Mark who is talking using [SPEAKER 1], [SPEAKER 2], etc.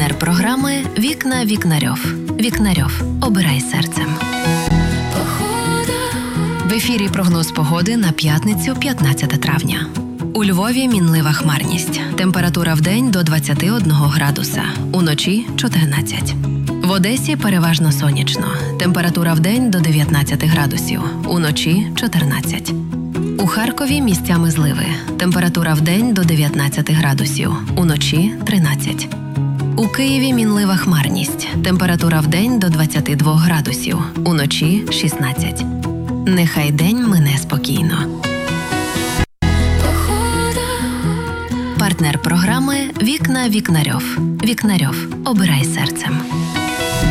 [SPEAKER 1] Партнер програми «Вікна Вікнарьов». Вікнарьов. Обирай серцем. В ефірі прогноз погоди на п'ятницю, 15 травня. У Львові мінлива хмарність. Температура вдень до 21 градуса, уночі – 14. В Одесі переважно сонячно. Температура вдень до 19 градусів, уночі – 14. У Харкові місцями зливи. Температура вдень до 19 градусів, уночі – 13. У Києві мінлива хмарність. Температура вдень до 22 градусів, уночі – 16. Нехай день мине спокійно. Партнер програми «Вікна Вікнарьов». Вікнарьов. Обирай серцем.